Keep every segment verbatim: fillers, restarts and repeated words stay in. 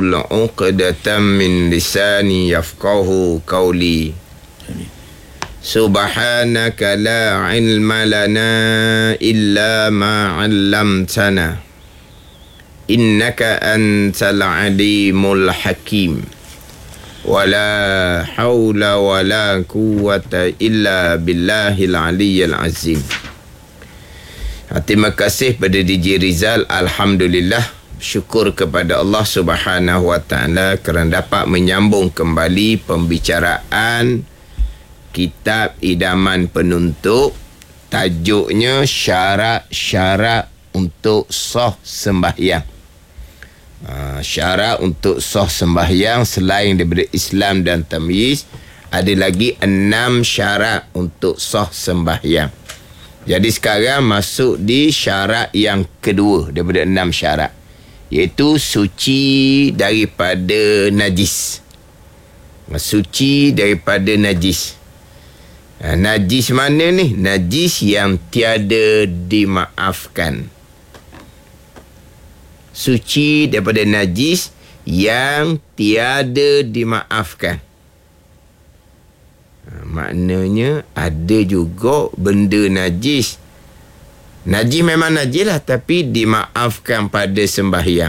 wahlul 'uqdatam min lisani yafqahu qawli. Subhanaka la ilma lana illa ma 'allamtana innaka antal alimul hakim. Wala haula wala quwwata illa billahil aliyyil azim. Terima kasih pada D J Rizal. Alhamdulillah, syukur kepada Allah Subhanahu Wa Taala kerana dapat menyambung kembali pembicaraan kitab Idaman Penuntut. Tajuknya syarat-syarat untuk sah sembahyang. Uh, syarat untuk sah sembahyang selain daripada Islam dan tamyiz, ada lagi enam syarat untuk sah sembahyang. Jadi sekarang masuk di syarat yang kedua daripada enam syarat, iaitu suci daripada najis. Suci daripada najis. uh, Najis mana ni? Najis yang tiada dimaafkan. Suci daripada najis yang tiada dimaafkan. Ha, maknanya ada juga benda najis. Najis memang najis lah, tapi dimaafkan pada sembahyang.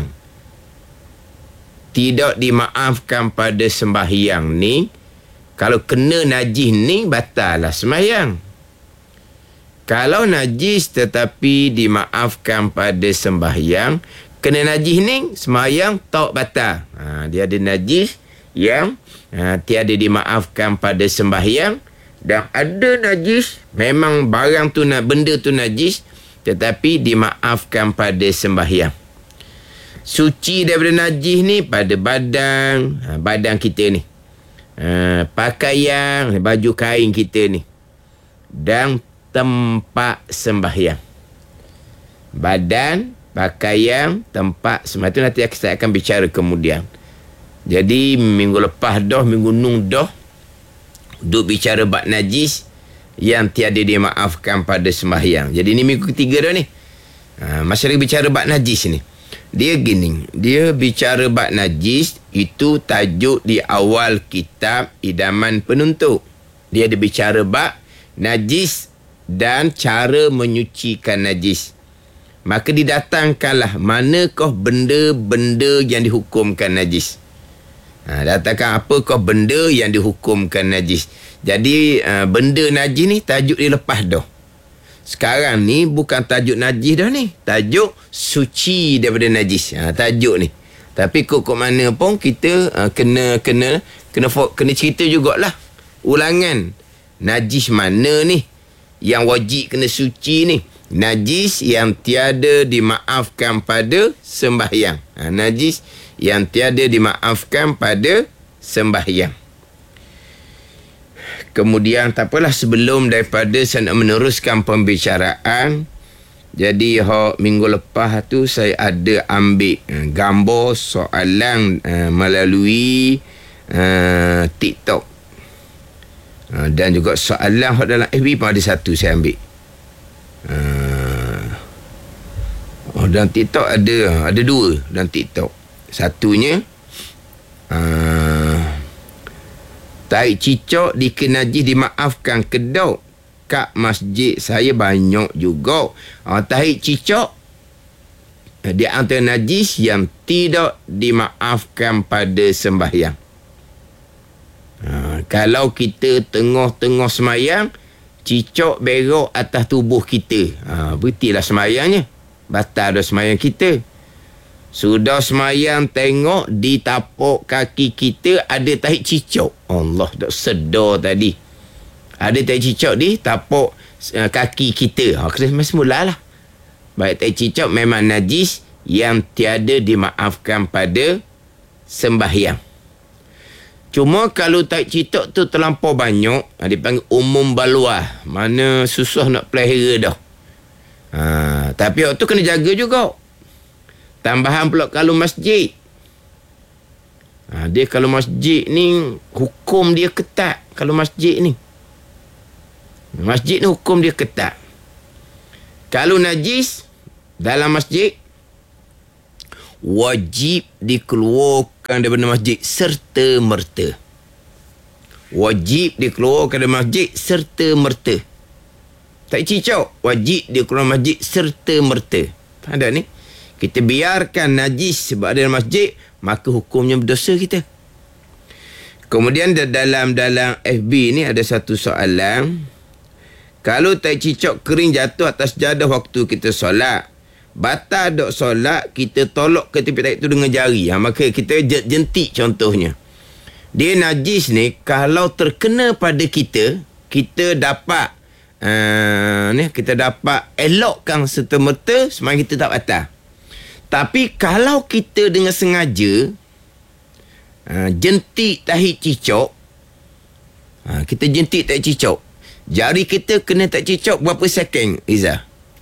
Tidak dimaafkan pada sembahyang ni, kalau kena najis ni, batal lah sembahyang. Kalau najis tetapi dimaafkan pada sembahyang, kena najis ni, sembahyang tak batal. Ha, dia ada najis yang ha, tiada dimaafkan pada sembahyang, dan ada najis memang barang tu, benda tu najis tetapi dimaafkan pada sembahyang. Suci daripada najis ni pada badan, ha, badan kita ni, ha, pakaian, baju kain kita ni, dan tempat sembahyang. Badan, pakaian, tempat sembahyang tu nanti saya akan bicara kemudian. Jadi minggu lepas dah, minggu nung dah duk bicara bab najis yang tiada dimaafkan pada sembahyang. Jadi ni minggu ketiga dah ni. Ha, masa lagi bicara bab najis ni. Dia gini, dia bicara bab najis, itu tajuk di awal kitab Idaman Penuntut. Dia ada bicara bab najis dan cara menyucikan najis. Maka didatangkanlah manakah benda-benda yang dihukumkan najis. Ha, datangkan apakah benda yang dihukumkan najis. Jadi uh, benda najis ni tajuk dia lepas dah. Sekarang ni bukan tajuk najis dah ni. Tajuk suci daripada najis. Ha, tajuk ni. Tapi kok kok mana pun kita uh, kena kena kena kena cerita jugalah. Ulangan. Najis mana ni yang wajib kena suci ni? Najis yang tiada dimaafkan pada sembahyang. Ha, najis yang tiada dimaafkan pada sembahyang. Kemudian tak apalah, sebelum daripada saya nak meneruskan pembicaraan, jadi ha, minggu lepas tu saya ada ambil uh, gambar soalan uh, melalui uh, TikTok. Uh, dan juga soalan dalam F B pun ada satu saya ambil. Uh, oh, dalam TikTok ada ada dua dalam TikTok. Satunya uh, tahi cicak dikena najis dimaafkan ke tak? Kat masjid saya banyak juga. Uh, tahi cicak uh, di antara najis yang tidak dimaafkan pada sembahyang. Uh, kalau kita tengah-tengah semayang, cicak berok atas tubuh kita, ha, berhentilah semayangnya, batal dah semayang kita. Sudah semayang, tengok di tapak kaki kita ada tahi cicak. Allah, tak sedar tadi ada tahi cicak di tapak uh, kaki kita. Ha, kena semula lah. Baik, tahi cicak memang najis yang tiada dimaafkan pada sembahyang. Cuma kalau tahi cicak tu terlampau banyak, ha, dipanggil umum baluah, mana susah nak pelihara dah. Ha, tapi waktu tu kena jaga juga. Tambahan pula kalau masjid. Ha, dia kalau masjid ni, hukum dia ketat. Kalau masjid ni. Masjid ni hukum dia ketat. Kalau najis dalam masjid, wajib dikeluarkan dikeluarkan daripada masjid serta merta. Wajib dikeluarkan dari masjid serta merta. Tak cicau, wajib dia keluar masjid serta merta. Ada ni, kita biarkan najis sebab ada dalam masjid, maka hukumnya berdosa kita. Kemudian dalam dalam F B ni ada satu soalan. Kalau tai cicak kering jatuh atas jadah waktu kita solat, batal dok solat, kita tolak ke tepi tai itu dengan jari. Ha, maka kita jentik contohnya. Dia najis ni, kalau terkena pada kita, kita dapat uh, ni kita dapat elokkan serta-merta, sembahyang kita tak batal. Tapi kalau kita dengan sengaja uh, jentik tahi cicak, uh, kita jentik tahi cicak, jari kita kena tak cicak berapa second, Izzah?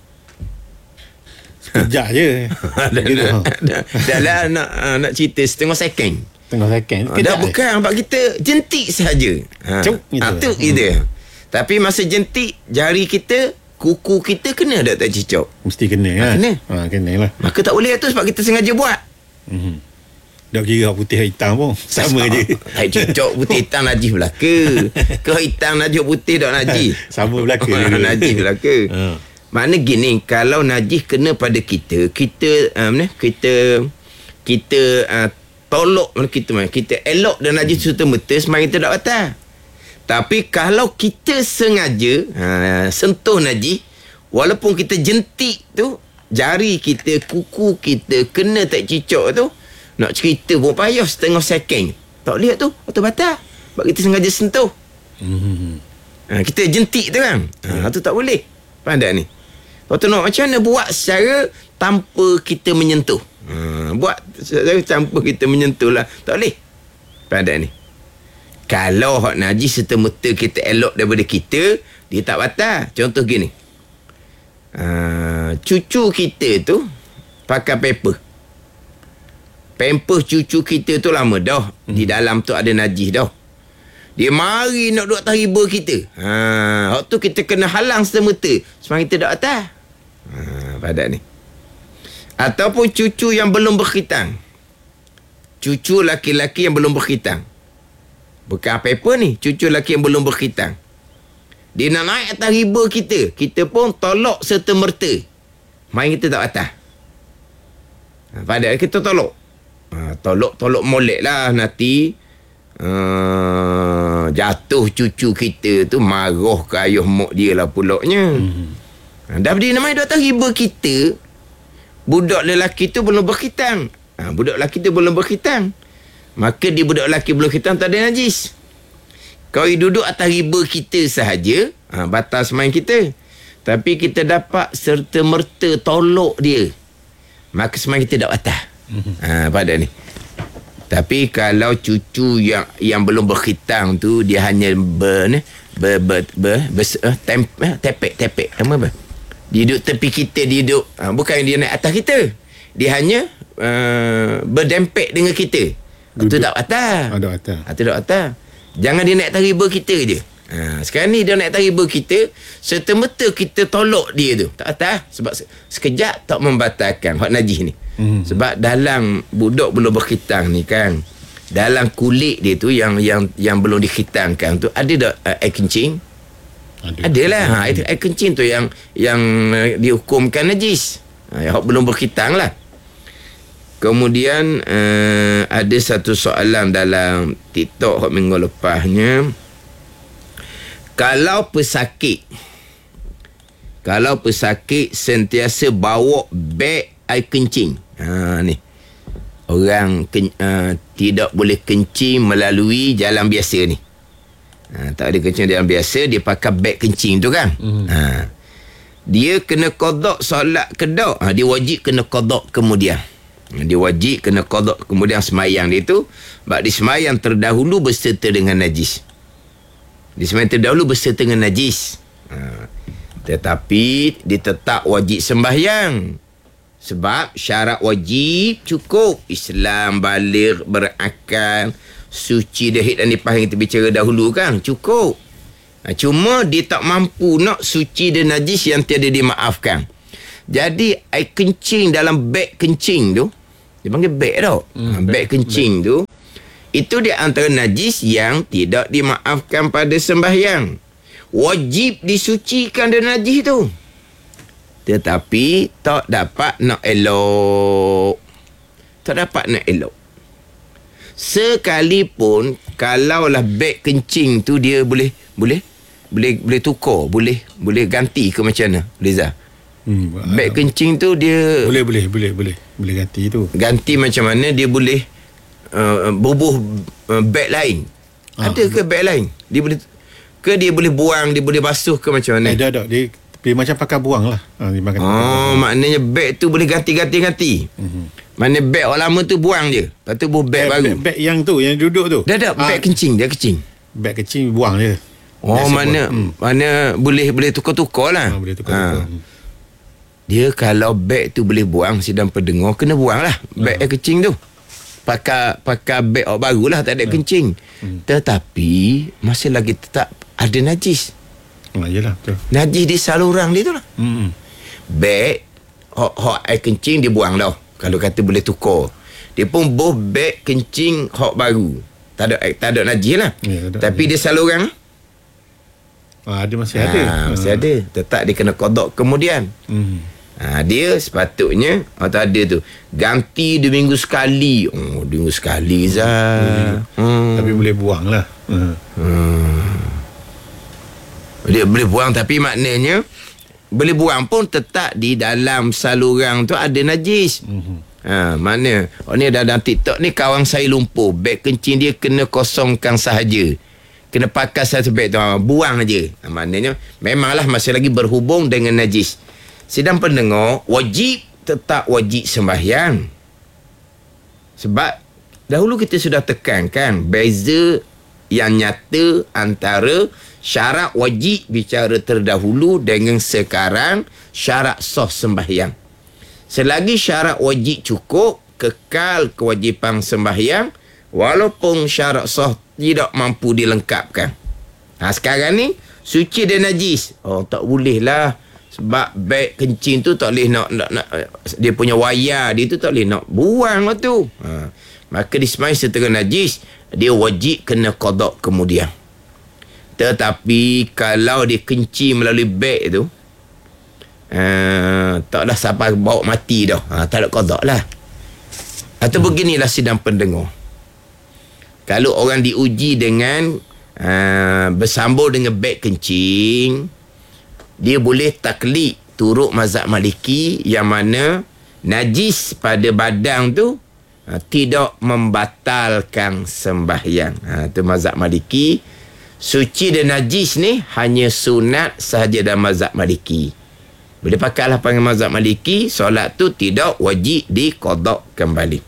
Sekejap je. Dah, dah, dah lah nak, nak cerita setengah second. Tengah second. Ha, dah bukan sebab kita jentik sahaja. Ha, Cuk, gitu. ha, tu kita. Hmm. Tapi masa jentik, jari kita, kuku kita kena tak tak cicak? Mesti kena ha, kan? Kena. Ha, kena lah. Maka tak boleh tu sebab kita sengaja buat. Mm-hmm. Dah kira putih hitam pun. Sama je. Tak cicak putih hitam najis belaka. Kau hitam najis putih tak najis. Sama belaka. Najis belaka. Ha. Makna gini, kalau najis kena pada kita, kita um, ni, kita kita uh, tolak kita kita elok dan najis serta-merta, sembahyang kita tak batal. Tapi kalau kita sengaja uh, sentuh najis, walaupun kita jentik tu, jari kita, kuku kita kena tak cicak tu, nak cerita pun payah setengah second. Tak lihat tu, atau batal. Sebab kita sengaja sentuh. Mm-hmm. Uh, kita jentik tu kan. Uh, tu tak boleh. Faham tak ni? Lepas tu nak macam mana buat secara tanpa kita menyentuh. Ha, buat secara tanpa kita menyentuh lah. Tak boleh. Faham tak ni? Kalau hak najis serta-merta kita elok daripada kita, dia tak batal. Contoh gini. Ha, cucu kita tu pakai paper. Pampers cucu kita tu lama dah. Hmm. Di dalam tu ada najis dah. Dia mari nak duduk atas riba kita. Ha, waktu tu kita kena halang serta-merta. Semang kita tak batal. Ha, pada ni. Ataupun cucu yang belum berkhitang. Cucu laki-laki yang belum berkhitang. Bukan apa-apa ni. Cucu laki yang belum berkhitang. Dia nak naik atas riba kita. Kita pun tolak serta-merta. Main kita tak batal. Ha, pada kita tolak. Ha, tolak-tolak molek lah nanti. Uh, jatuh cucu kita tu marah ke ayah mak dia lah pulaknya. Hmm. Dah berdiri namanya dua atas riba kita. Budak lelaki tu belum berkhitang. Ha, budak lelaki tu belum berkhitang. Maka dia budak lelaki belum berkhitang tak ada najis. Kau duduk atas riba kita sahaja, ha, batal sembahyang kita. Tapi kita dapat serta-merta tolak dia, maka sembahyang kita tak batal. Hmm. Ha, pada ni. Tapi kalau cucu yang yang belum berkhitang tu, dia hanya ber ni ber ber, ber, ber uh, temp, uh, tepek tepek apa apa. Dia duduk tepi kita, dia duduk uh, bukan dia naik atas kita. Dia hanya uh, berdempek dengan kita. Itu tak batal. Ada batal. Itu tak batal. Jangan dia naik atas riba kita je. Ha, sekarang ni dia naik atas riba kita, serta-merta kita tolak dia tu. Tak batal. Sebab sekejap tak membatalkan hak najis ni. Hmm. Sebab dalam budak belum berkhitang ni kan, dalam kulit dia tu yang yang yang belum dikhitangkan tu ada tak uh, air kencing? Ada. Adalah. Ha, air, air kencing tu yang yang uh, dihukumkan najis. Ha, yang belum berkhitang lah. Kemudian uh, ada satu soalan dalam TikTok hak minggu lepasnya. Kalau pesakit Kalau pesakit sentiasa bawa beg air kencing. Ha ni. Orang ken, uh, tidak boleh kencing melalui jalan biasa ni. Ha, tak ada kencing jalan biasa, dia pakai beg kencing tu kan. Mm. Ha. Dia kena qada solat ke tak? Ha, dia wajib kena qada kemudian. Dia wajib kena qada kemudian sembahyang dia tu. Sebab dia sembahyang terdahulu berserta dengan najis. Dia sembahyang terdahulu berserta dengan najis. Ha. Tetapi dia tetap wajib sembahyang. Sebab syarat wajib cukup. Islam, baligh, berakal, suci, dahid dan nifas yang kita bicara dahulu kan. Cukup. Ha, cuma dia tak mampu nak suci dan najis yang tiada dimaafkan. Jadi air kencing dalam beg kencing tu, Dia panggil beg tau. Hmm, Ha, beg kencing beg. tu. Itu di antara najis yang tidak dimaafkan pada sembahyang. Wajib disucikan dari najis tu. Tetapi tak dapat nak elok. Tak dapat nak elok. Sekalipun kalaulah beg kencing tu dia boleh boleh boleh boleh tukar, boleh boleh ganti ke macam mana, Liza? Hmm, Beg kencing tu dia boleh boleh boleh boleh boleh ganti tu. Ganti macam mana dia boleh uh, bubuh uh, beg lain. Ah. Ada ke beg lain? Dia boleh ke dia boleh buang, dia boleh basuh ke macam mana? Eh, dah dah dia, dia macam pakai buang lah. Ha, dia makan. Oh, maknanya beg tu boleh ganti-ganti-ganti. Mhm. Mana beg orang lama tu buang je. Lepas tu buh beg Eh, baru. Beg, beg yang tu, yang duduk tu. Dah dah beg Ah, kencing, dia kencing. Beg kecil buang je. Oh, Biasa mana buang. Hmm. mana boleh boleh tukar-tukar lah. Ha, boleh tukar-tukar. Ha. Dia kalau beg tu boleh buang, sidang pendengar kena buang lah beg yang kencing tu. Pakai pakai beg awak baru lah, tak ada kencing. Hmm. Tetapi masih lagi tetap ada najis. Ha, yelah betul. Najis di saluran dia tu lah. Hmm. Beg hok hok air kencing dia buang dah. Kalau kata boleh tukar. Dia pun buh beg kencing hok baru. Tak ada tak ada najis lah. Ya, tak ada Tapi najis. dia saluran Ha, dia masih ada. ha, masih ada. Tetap dia kena kodok kemudian. Hmm. Ha, dia sepatutnya atau ada tu ganti dua minggu sekali. Oh, dua minggu sekali Zah. Hmm. Tapi boleh buang lah. Ha. Hmm. Dia boleh buang, tapi maknanya boleh buang pun tetap di dalam saluran tu ada najis. Mhm. Ha, mana? Oh ni dalam TikTok ni kawan saya lumpuh. Beg kencing dia kena kosongkan sahaja. Kena pakai satu beg tu. Ha, buang aja. Ha, maknanya memanglah masih lagi berhubung dengan najis. Sidang pendengar, wajib tetap wajib sembahyang. Sebab dahulu kita sudah tekankan beza yang nyata antara syarat wajib bicara terdahulu dengan sekarang syarat sah sembahyang. Selagi syarat wajib cukup, kekal kewajipan sembahyang, walaupun syarat sah tidak mampu dilengkapkan. Ha, sekarang ni suci dan najis. Oh, tak boleh lah. Sebab beg kencing tu tak boleh nak, nak, nak dia punya wayar dia tu tak boleh nak buang lah tu. Ha, maka disemai setengah najis, dia wajib kena qada kemudian. Tetapi kalau dia kencing melalui beg tu, uh, taklah sampai bawa mati dah. Ha, tak ada qada lah. Atau hmm. beginilah sidang pendengar. Kalau orang diuji dengan uh, bersambung dengan beg kencing, dia boleh taklid turut mazhab Maliki yang mana najis pada badan tu ha, tidak membatalkan sembahyang. Ha, itu mazhab Maliki. Suci dan najis ni hanya sunat sahaja dalam mazhab Maliki. Boleh pakailah panggil mazhab Maliki, solat tu tidak wajib diqada kembali.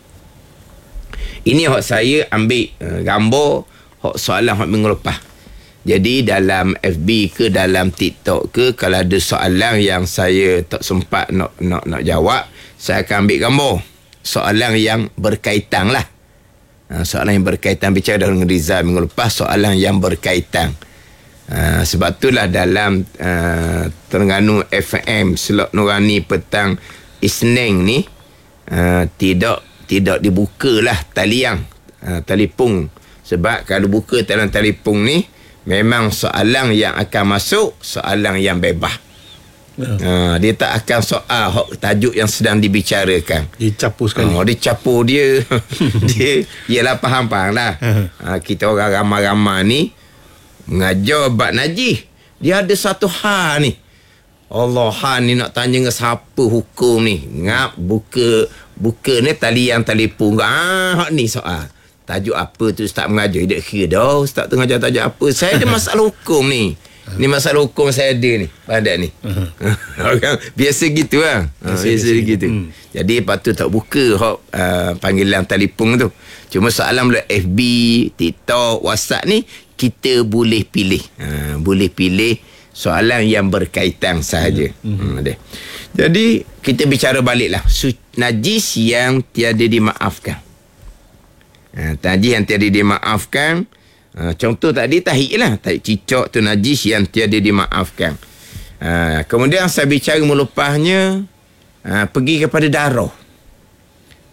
Ini hak saya ambil uh, gambar hak soalan hak minggu lepas. Jadi dalam F B ke dalam TikTok ke, kalau ada soalan yang saya tak sempat nak nak nak jawab, saya akan ambil gambar soalan yang berkaitan lah. Ha, soalan yang berkaitan, bicara dengan Rizal minggu lepas, soalan yang berkaitan. Ha, sebab itulah dalam uh, Terengganu F M Slot Nurani petang Isnin ni uh, tidak tidak dibukalah taliang uh, telefon. Sebab kalau buka taliang telefon ni, memang soalan yang akan masuk soalan yang bebas. Ya. Ha, dia tak akan soal hak tajuk yang sedang dibicarakan. Dia capur sekali. Ha, dia capur dia. Dia ialah faham-faham lah. Ha, kita orang ramai-ramai ni mengajar bab najis. Dia ada satu hal ni. Allah, hal ni nak tanya dengan siapa hukum ni. Ngap buka buka ni talian telefon. Ah, hak ni soal. Tajuk apa tu Ustaz mengajar? Dia kira dah Ustaz tu mengajar tajuk apa. Saya ada masalah hukum ni. Ni masalah hukum saya ada ni. Pada ni. Orang biasa gitu lah. Biasa, biasa, biasa gitu. Hmm. Jadi patut tak buka hak uh, panggilan telefon tu. Cuma soalan melalui F B, TikTok, WhatsApp ni kita boleh pilih. Uh, boleh pilih soalan yang berkaitan sahaja. Hmm. Hmm, jadi kita bicara baliklah. Najis yang tiada dimaafkan. Ha, najis yang tiada dimaafkan. Ha, contoh tadi tahik lah. Tahik cicak tu najis yang tiada dimaafkan. Ha, kemudian saya bicara melepasnya ha, pergi kepada darah.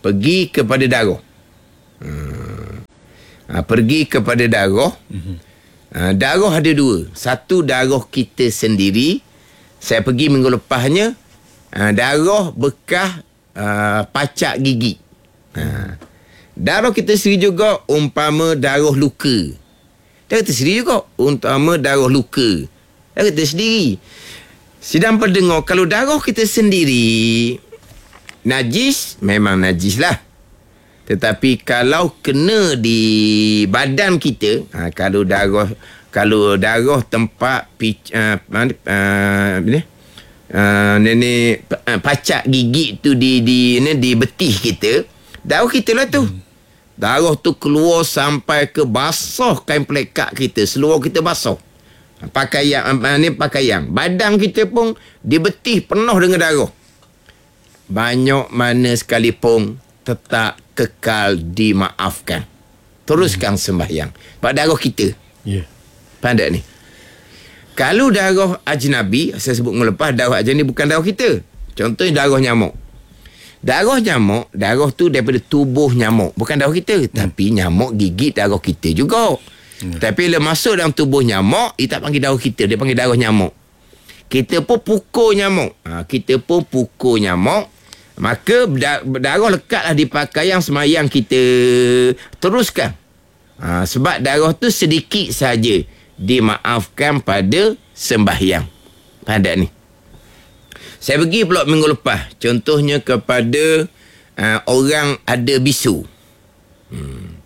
pergi kepada darah. Ha. Ha, pergi kepada darah. Mm-hmm. Ha, darah ada dua. Satu darah kita sendiri. Saya pergi minggu lepasnya. Ha, darah bekas uh, pacak gigi. Ha. Darah kita sendiri juga umpama darah luka. Darah kita sendiri juga umpama darah luka. Darah kita sendiri. Sidang pendengar, kalau darah kita sendiri najis, memang najis lah. Tetapi kalau kena di badan kita, ha, kalau darah kalau darah tempat pic, uh, uh, uh, uh, ni uh, pacak gigi tu di di ni di betih kita, darah kita lah tu. Hmm. Darah tu keluar sampai ke basah kain pelekat kita, seluar kita basah. Pakaian uh, ni pakaian. Badan kita pun di betih penuh dengan darah. Banyak mana sekalipun tetap kekal dimaafkan. Teruskan hmm. sembahyang. Pada darah kita. Ya. Yeah. Pandai ni. Kalau darah ajnabi, saya sebut melepas, darah ajnabi bukan darah kita. Contohnya darah nyamuk. Darah nyamuk, darah tu daripada tubuh nyamuk. Bukan darah kita. Hmm. Tapi nyamuk gigit darah kita juga. Hmm. Tapi bila masuk dalam tubuh nyamuk, dia tak panggil darah kita. Dia panggil darah nyamuk. Kita pun pukul nyamuk. Ha, kita pun pukul nyamuk. Maka darah lekatlah di pakaian semayang kita. Teruskan. Ha, sebab darah tu sedikit saja dimaafkan pada sembahyang. Pada ni. Saya pergi pula minggu lepas. Contohnya kepada uh, orang ada bisu. Hmm.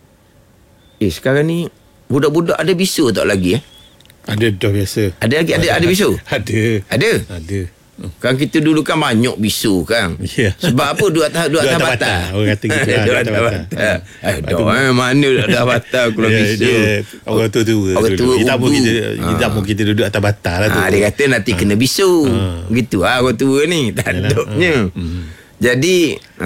Eh, sekarang ni budak-budak ada bisu tak lagi? Eh? Ada dah biasa. Ada lagi? Ada, ada bisu? Ada. Ada? Ada. Kan kita dulu kan banyak bisu kan. Yeah. Sebab apa? Dua atas dua atas batal. Orang kata gitu lah. Dua atas batal. Eh, dah eh, mana dua atas batal kalau yeah, bisu. Yeah. Orang tua tua. Orang tua kita pun kita, kita pun kita duduk atas batal lah tu. Ha, dia kata nanti ha. kena bisu. Ha. Gitu lah orang tua ni. Tanduknya. Hmm. Jadi,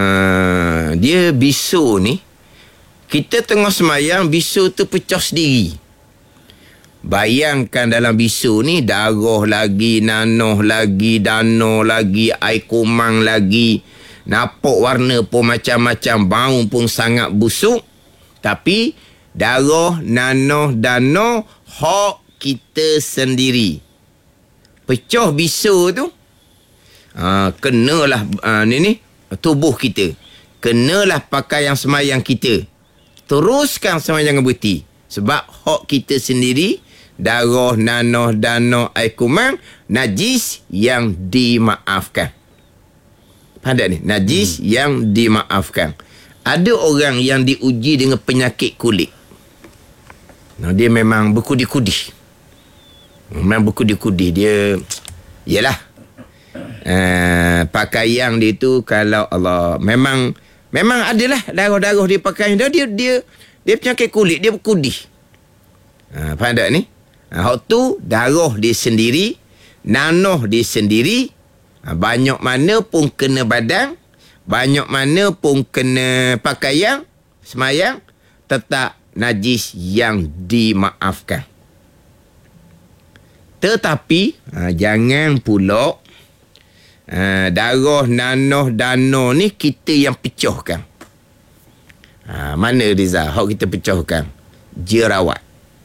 uh, dia bisu ni, kita tengah semayang, bisu tu pecah sendiri. Bayangkan dalam bisu ni darah lagi, nanoh lagi, dano lagi, air kumang lagi. Nampak warna pun macam-macam, bau pun sangat busuk. Tapi darah, nanoh, dano hak kita sendiri. Pecah bisu tu, ha, kenalah ha, ni ni tubuh kita. Kenalah pakaian semayang kita. Teruskan semayang berhenti. Sebab hak kita sendiri, darah, nanoh, dano, air kumang, najis yang dimaafkan. Pandai ni, najis hmm. yang dimaafkan. Ada orang yang diuji dengan penyakit kulit. Nah, dia memang berkudi-kudi. Memang berkudi-kudi. Dia, yelah. Uh, pakaian dia tu, kalau Allah, memang, memang adalah darah-darah dia pakaian dia, dia, dia, dia penyakit kulit, dia berkudi. Uh, faham tak ni? Hak tu darah dia sendiri, nanoh dia sendiri, banyak mana pun kena badan, banyak mana pun kena pakaian semayang, tetap najis yang dimaafkan. Tetapi ha, jangan pula ha, darah, nanoh, dano ni kita yang pecahkan. Ha, mana Rizal hak kita pecahkan? Jerawat.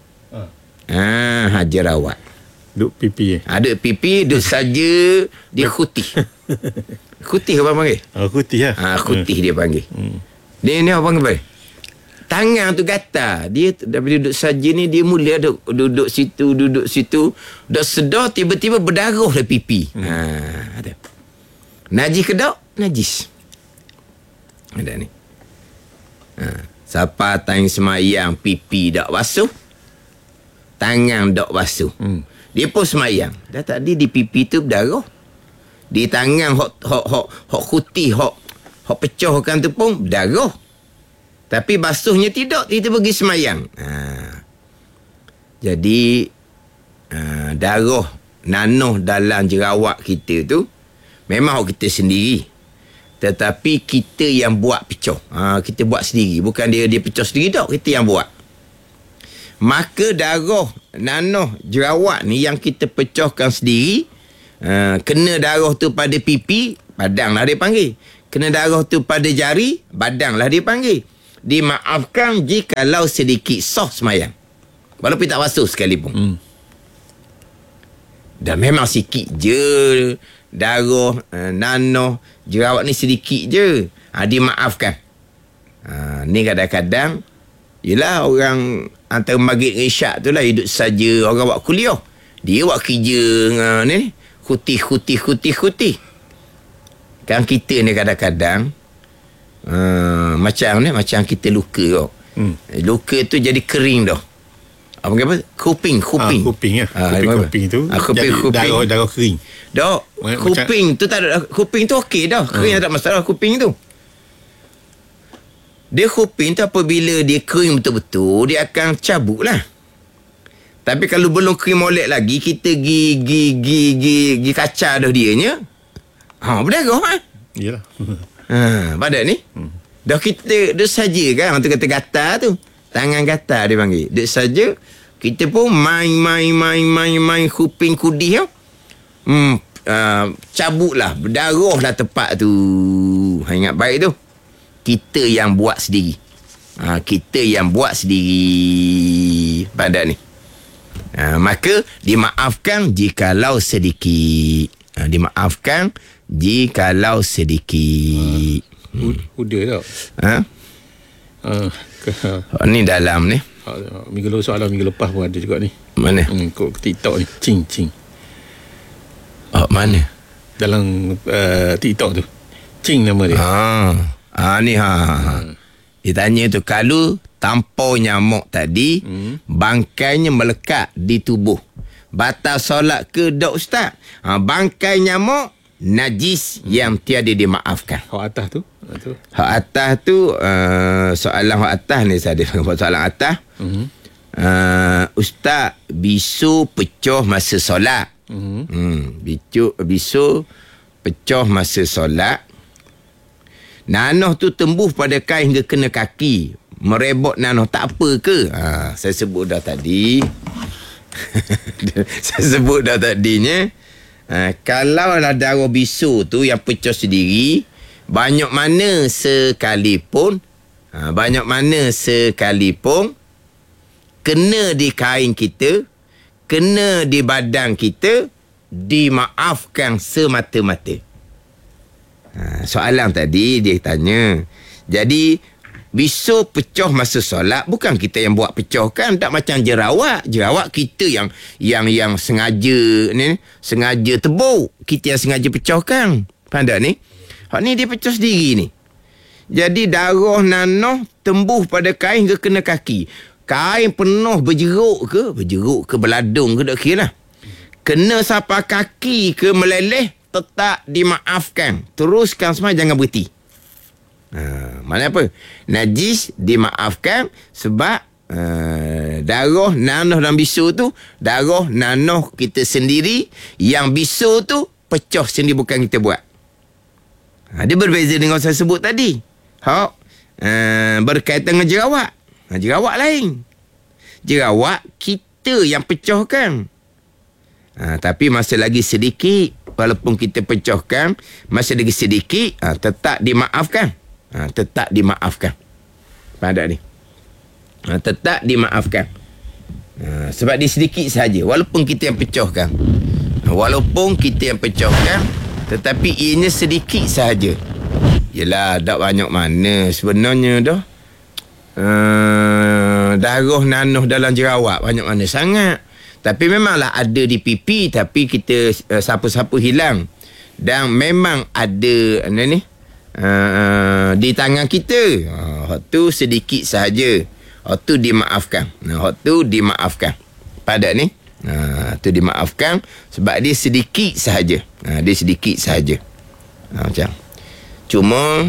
Ah, jerawat. Duk pipi eh. Ha, duk pipi, duk saja dia khutih. Khutih apa panggil? Oh, khutih lah. Ha, khutih hmm. dia panggil. Hmm. Dia ni apa panggil? Tangan tu gatal. Dia daripada duduk saja ni, dia mula duduk, duduk situ, duduk situ. Dah sedar tiba-tiba berdarah dah pipi. Hmm. Ha, ada. Najis ke tak? Najis. Ada ni. Ha, siapa tang semayang pipi tak basuh, tangan dok basuh. Hmm. Dia pun semayang. Dah tadi di pipi tu berdarah. Di tangan hok hok hok hok khutih, hok hok pecahkan tu pun berdarah. Tapi basuhnya tidak, kita pergi semayang. Ha. Jadi ha, darah nanoh dalam jerawat kita tu memang hok kita sendiri. Tetapi kita yang buat pecah. Ha, kita buat sendiri. Bukan dia dia pecah sendiri tak, kita yang buat. Maka darah, nanoh, jerawat ni yang kita pecahkan sendiri, uh, kena darah tu pada pipi, padang lah dia panggil. kena darah tu pada jari, badang lah dia panggil. Dimaafkan jikalau sedikit sah semayang. Walaupun tak basuh sekalipun. Hmm. Dan memang sikit je darah, uh, nanah, jerawat ni sedikit je. Ha, dimaafkan. Ha, ni kadang-kadang yelah orang antara maghrib dengan isyak tu lah hidup saja orang buat kuliah. Dia buat kerja uh, ni khutih, khutih, khutih, khutih. Kan kita ni kadang-kadang uh, macam ni, macam kita luka kau. Hmm. Luka tu jadi kering dah. Apa apa? Kuping, kuping. Ah, kuping ya. Ah, kuping, kuping tu. Ah, kuping, jadi kuping. darah, darah kering. Dah, kuping tu tak ada, kuping tu okey dah. Kering hmm. tak ada masalah kuping tu. Dia kuping tu apabila dia kering betul-betul, dia akan cabut lah. Tapi kalau belum kering molek lagi, kita gi gi gi gi, gi kaca dah dianya. Ha, berdarah ah. Iyalah. Ha, pada ni. Hmm. Dah kita dah saja kan, orang tu kata gatal tu. Tangan gatal dia panggil. Dek saja kita pun main main main main main kuping kudih ya. Hmm, uh, cabutlah, berdarah lah tempat tu. Ha, ingat baik tu. Kita yang buat sendiri. Ha, kita yang buat sendiri pada ni. Ha, maka dimaafkan jikalau sedikit. Ha, dimaafkan jikalau sedikit. Ha, hmm. Udah tak? Ha? Uh, ke, oh, ni dalam ni. Uh, minggu lalu soalan minggu lepas pun ada juga ni. Mana? Hmm, kok TikTok ni. Cing cing. Oh, mana? Dalam uh, TikTok tu. Cing nama dia. Ha. Ah ni ha. Hmm. Dia tanya tu, kalau tampau nyamuk tadi, hmm. bangkainya melekat di tubuh, batal solat ke dok ustaz? Ha, bangkai nyamuk najis hmm. yang tiada dimaafkan. Hak atas tu? tu. Hak atas tu uh, soalan hak atas ni saya ada soalan atas. Hmm. Uh, ustaz, bisu pecah masa solat. Hmm. Hmm. Bisu bisu pecah masa solat. Nanah tu tembus pada kain hingga kena kaki. Merebot nanah tak apa ke? Ha, saya sebut dah tadi. saya sebut dah tadinya. Ha, kalau lah darah bisu tu yang pecah sendiri, banyak mana sekalipun, ha, banyak mana sekalipun, kena di kain kita, kena di badan kita, dimaafkan semata-mata. Ha, soalan tadi dia tanya, jadi bisu pecah masa solat bukan kita yang buat pecah kan, tak macam jerawat. Jerawat kita yang yang yang sengaja ni, sengaja tebuk, kita yang sengaja pecahkan. Pandai ni. Hak ni dia pecah sendiri ni. Jadi darah nanah tembus pada kain ke kena kaki. Kain penuh berjeruk ke, berjeruk ke beladung ke tak kira lah. Kena sampai kaki ke meleleh, tetap dimaafkan. Teruskan semua, jangan berhenti. Ha, mana apa? Najis dimaafkan sebab uh, darah nanah dan bisu tu, darah nanah kita sendiri, yang bisu tu pecah sendiri, bukan kita buat. Ha, dia berbeza dengan saya sebut tadi. Ha, uh, berkaitan dengan jerawat. Ha, jerawat lain. Jerawat kita yang pecahkan. Ha, tapi masih lagi sedikit. Walaupun kita pecahkan, masih lagi sedikit, ha, tetap dimaafkan. Ha, tetap dimaafkan. Pada ni. Ha, tetap dimaafkan. Ha, sebab dia sedikit saja. Walaupun kita yang pecahkan. Ha, walaupun kita yang pecahkan, tetapi ianya sedikit saja. Yelah, tak banyak mana sebenarnya dah. Uh, darah nanah dalam jerawat banyak mana sangat. Tapi memanglah ada di pipi, tapi kita uh, siapa-siapa hilang. Dan memang ada apa ni? Uh, di tangan kita. Uh, hak tu sedikit sahaja. Hak tu dimaafkan. Nah, hak tu dimaafkan. Pada ni, uh, tu dimaafkan sebab dia sedikit sahaja. Uh, dia sedikit sahaja. Uh, macam. Cuma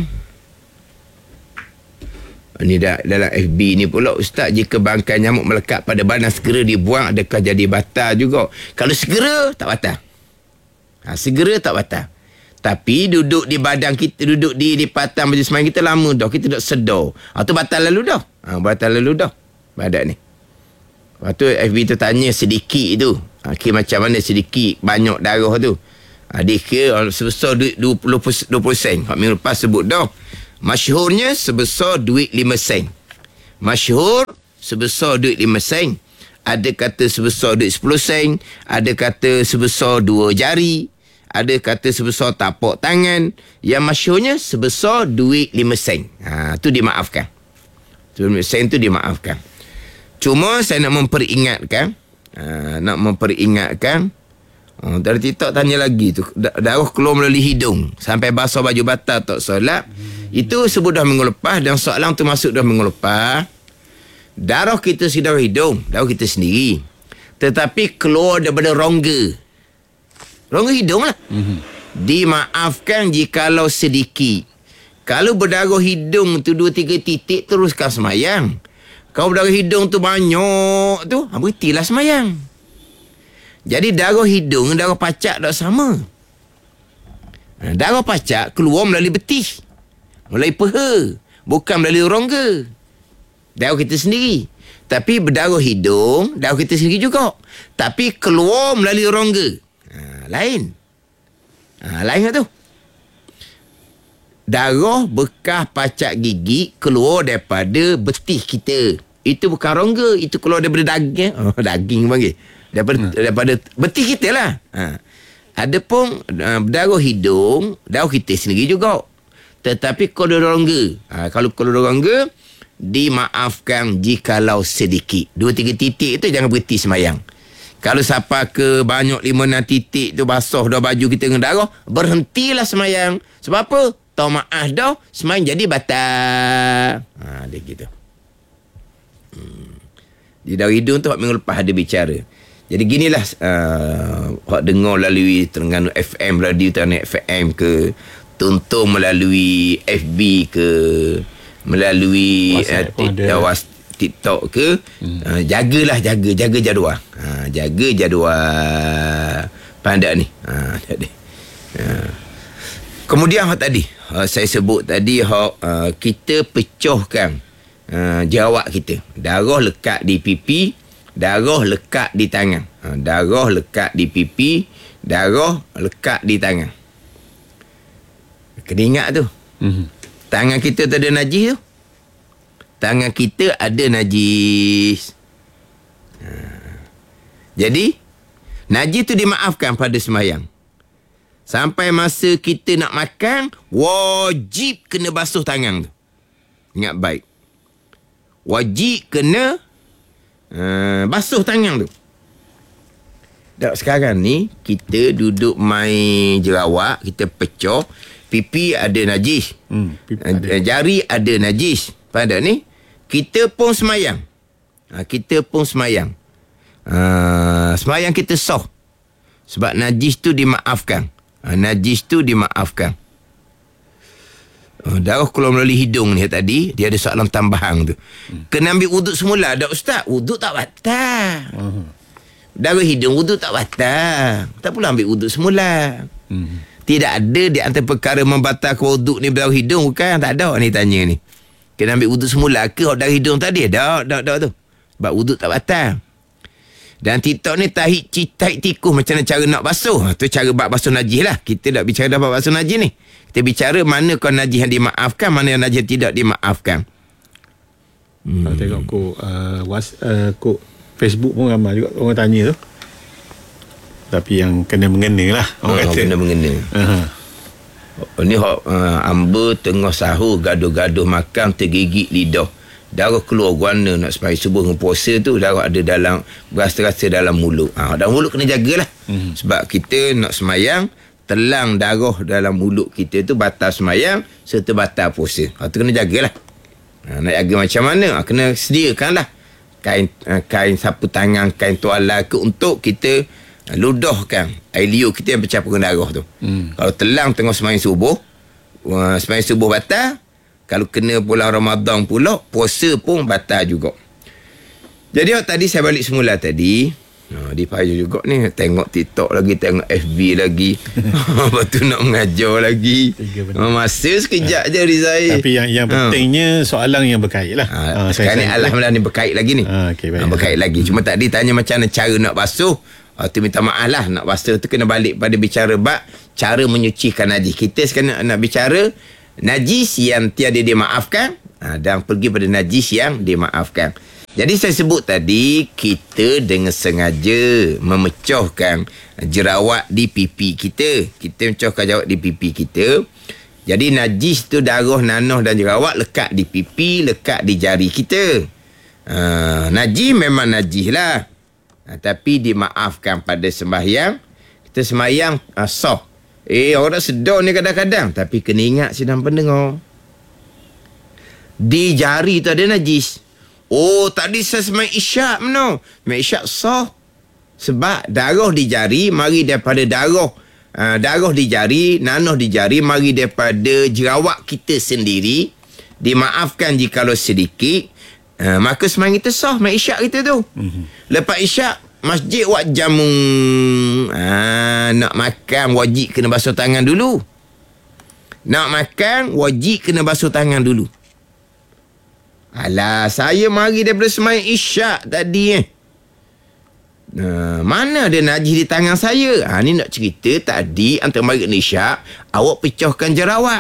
ni dah dalam F B ni pula, ustaz, jika bangkai nyamuk melekat pada badan segera dibuang, adakah jadi batal juga? Kalau segera tak batal. Ha, segera tak batal. Tapi duduk di badan kita, duduk di di patang baju semayang kita lama dah, kita tak sedar. Ha, tu batal lalu dah. Ha, batal lalu dah badan ni. Lepas tu F B tu tanya sedikit tu. Ha, okay, macam mana sedikit banyak darah tu? Ha, dia kira sebesar duit dua puluh sen. Hak minggu lepas sebut dah. Masyhurnya sebesar duit lima sen. Masyhur sebesar duit lima sen. Ada kata sebesar duit sepuluh sen. Ada kata sebesar dua jari. Ada kata sebesar tapak tangan. Yang masyhurnya sebesar duit lima sen. Ha, tu dimaafkan. lima sen tu dimaafkan. Cuma saya nak memperingatkan. Ha, nak memperingatkan. Oh, dari TikTok tanya lagi tu, darah keluar melalui hidung sampai basah baju batal tak solat. Hmm. Itu sebut dah minggu lepas, dan soalan tu masuk dah minggu lepas. Darah kita si darah hidung, darah kita sendiri, tetapi keluar daripada rongga, rongga hidung lah. Hmm. Dimaafkan jikalau sedikit. Kalau berdarah hidung tu dua tiga titik, teruskan semayang. Kalau berdarah hidung tu banyak tu, berhentilah semayang. Jadi darah hidung, darah pacak tak sama. Darah pacak keluar melalui betis, melalui peha, bukan melalui rongga. Darah kita sendiri. Tapi berdarah hidung, darah kita sendiri juga. Tapi keluar melalui rongga. Ha, lain. Ha, lain tak tu? Darah bekas pacak gigi keluar daripada betis kita. Itu bukan rongga, itu keluar daripada daging. Oh, daging panggil. Daripada, hmm. daripada betis kita lah. Ha. Adapun uh, darah hidung, darah kita sendiri juga. Tetapi kalau rongga, ha, kalau kalau rongga, dimaafkan jikalau sedikit. Dua tiga titik tu jangan berhenti semayang. Kalau siapa ke banyak lima enam titik tu basah dah baju kita dengan darah, berhentilah semayang. Sebab apa? Tahu maaf dah, semayang jadi batal. Ha, dia gitu. Hmm. Di darah hidung tu minggu lepas ada bicara. Jadi ginilah uh, hak dengar melalui Terengganu F M, radio Terengganu F M ke, tonton melalui F B ke, melalui uh, TikTok, TikTok ke, hmm. uh, jagalah jaga jaga jadual. Ha, jaga jadual pandak ni. Ha, jadi. Uh. Kemudian hak tadi uh, saya sebut tadi hak uh, kita pecahkan uh, jerawat kita. Darah lekat di pipi, darah lekat di tangan. Ha, darah lekat di pipi, darah lekat di tangan. Kena ingat tu. Mm-hmm. Tangan kita tu ada najis tu. Tangan kita ada najis. Ha. Jadi, najis tu dimaafkan pada semayang. Sampai masa kita nak makan, wajib kena basuh tangan tu. Ingat baik. Wajib kena Uh, basuh tangan tu. Tak, sekarang ni kita duduk main jerawat, kita pecah, pipi ada najis, hmm, pipi uh, ada. Jari ada najis. Pada ni kita pun semayang. Uh, kita pun semayang. Uh, semayang kita sah. Sebab najis tu dimaafkan. Uh, najis tu dimaafkan. Oh, darah keluar melalui hidung ni tadi, dia ada soalan tambahan tu. Hmm. Kena ambil wuduk semula. Tak ustaz, wuduk tak batal. Uh-huh. Darah hidung wuduk tak batal. Tak pula ambil wuduk semula. Hmm. Tidak ada di antara perkara membatalkan wuduk ni darah hidung, bukan? Tak ada ni tanya ni. Kena ambil wuduk semula ke darah hidung tadi? Tak, tak, tak tu. Sebab wuduk tak batal. Dan TikTok ni tahik tahik tikus macam mana cara nak basuh. Tu cara bab basuh najis lah. Kita tak bicara dah bab basuh najis ni. Kita bicara mana kau najis yang dimaafkan, mana yang najis tidak dimaafkan. Hmm. Kalau tengok kok uh, was, uh, kok Facebook pun ramai juga orang tanya tu. Tapi yang kena mengena lah. Orang oh, kata kena mengena. Uh-huh. Oh, ni uh, amba tengah sahur gaduh-gaduh makan tergigit lidah. Darah keluar guana nak sembahyang subuh dengan puasa tu, darah ada dalam, berasa-rasa dalam mulut. Ha, dalam mulut kena jagalah. Hmm. Sebab kita nak sembahyang, telang darah dalam mulut kita tu batal sembahyang serta batal puasa. Ha, tu kena jagalah. Ha, nak jaga macam mana? Ha, kena sediakanlah kain kain sapu tangan, kain tuala ke untuk kita ludahkan air liur kita yang bercampur dengan darah tu. Hmm. Kalau telang tengah sembahyang subuh, uh, sembahyang subuh batal. Kalau kena bulan Ramadan pula, puasa pun batal juga. Jadi tadi saya balik semula tadi. Ha, dia payah juga ni. Tengok TikTok lagi, tengok F B lagi. Lepas tu nak mengajar lagi. Ha, masa sekejap ha. je Rizai. Tapi yang yang pentingnya ha. soalan yang berkait lah. Ha, ha, sekarang ni Alhamdulillah ni berkait lagi ni. Ha, okay, ha, berkait lagi. Cuma tadi tanya macam mana cara nak basuh. Ah, tu minta maaf lah. Nak basuh tu kena balik pada bicara bab cara menyucikan najis. Kita sekarang nak, nak bicara najis yang tiada dimaafkan, ah, dan pergi pada najis yang dimaafkan. Jadi saya sebut tadi, kita dengan sengaja memecahkan jerawat di pipi kita. Kita mecahkan jerawat di pipi kita. Jadi najis tu, darah, nanah dan jerawat lekat di pipi, lekat di jari kita. Uh, najis memang najis lah. Uh, tapi dimaafkan pada sembahyang. Kita sembahyang uh, sah. Eh, orang sedar ni kadang-kadang. Tapi kena ingat sidang pendengar. Di jari tu ada najis. Oh, tadi saya sembahyang isyak mana? Sembahyang isyak sah. Sebab darah di jari mari daripada darah. Uh, darah di jari, nanah di jari mari daripada jerawat kita sendiri. Dimaafkan jikalau sedikit. Uh, maka sembahyang kita sah, sembahyang isyak kita tu. Mm-hmm. Lepas isyak, masjid buat jamu. Ah, nak makan wajib kena basuh tangan dulu. Nak makan wajib kena basuh tangan dulu. Alah, saya mari daripada sembahyang isyak tadi eh. Uh, mana ada najis di tangan saya? Ha, ni nak cerita tadi antara maghrib dan isyak, awak pecahkan jerawat.